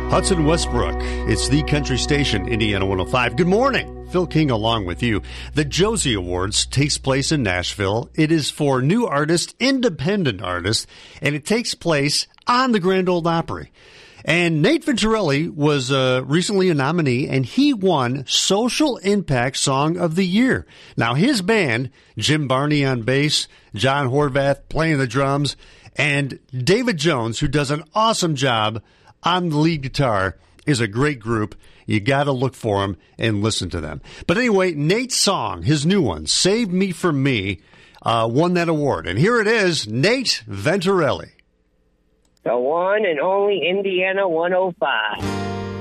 Hudson Westbrook. It's the country station, Indiana 105. Good morning. Phil King along with you. The Josie Awards takes place in Nashville. It is for new artists, independent artists, and it takes place on the Grand Ole Opry. And Nate Venturelli was recently a nominee, and he won Social Impact Song of the Year. Now, his band, Jim Barney on bass, John Horvath playing the drums, and David Jones, who does an awesome job on the lead guitar, is a great group. You got to look for them and listen to them. But anyway, Nate's song, his new one, Save Me From Me, won that award. And here it is, Nate Venturelli. The one and only Indiana 105.